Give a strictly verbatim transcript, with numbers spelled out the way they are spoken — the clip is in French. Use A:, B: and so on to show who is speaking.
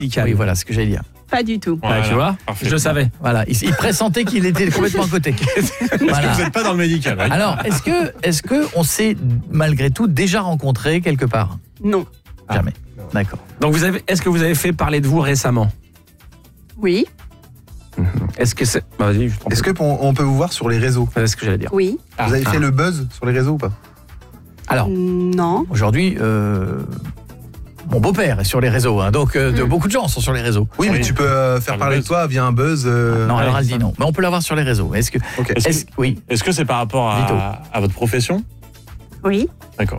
A: médicale.
B: Oui, voilà ce que j'allais dire.
C: Pas du tout.
A: Voilà, tu vois, je le savais.
B: Voilà, il, il pressentait qu'il était complètement à côté. Voilà.
D: Vous n'êtes pas dans le médical. Oui.
B: Alors, est-ce que, est-ce que on s'est malgré tout déjà rencontrés quelque part?
C: Non.
B: Jamais. D'accord.
A: Donc, vous avez, est-ce que vous avez fait parler de vous récemment?
C: Oui.
A: Est-ce que c'est. Bah, vas-y, je t'en
E: Est-ce
A: prie.
E: qu'on on peut vous voir sur les réseaux?
A: C'est ce que j'allais dire.
C: Oui.
A: Ah,
E: Vous avez
A: ah.
E: fait le buzz sur les réseaux ou pas?
B: Alors,
C: Non.
B: aujourd'hui, euh, mon beau-père est sur les réseaux, hein, donc euh, de,
C: Mm.
B: beaucoup de gens sont sur les réseaux.
E: Oui, mais
D: Oui.
E: tu peux euh, faire
D: Par le
E: parler de
D: buzz.
E: toi via un buzz. euh,
B: Non,
A: ouais,
B: alors elle
A: c'est
B: dit
A: ça.
B: non. Mais on peut l'avoir sur les réseaux. Est-ce que,
E: Ok.
D: Est-ce
B: est-ce- oui,
D: Est-ce que c'est par rapport
B: Vito.
D: à, à votre profession?
C: Oui.
D: D'accord.